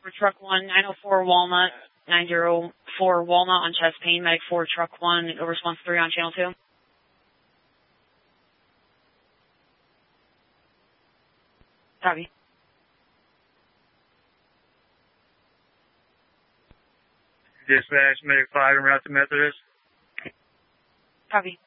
For truck 1, 904 Walnut, 904 Walnut on chest pain. Medic 4, truck 1, response 3 on channel 2. Copy. Dispatch, medic 5 en route to Methodist. Copy.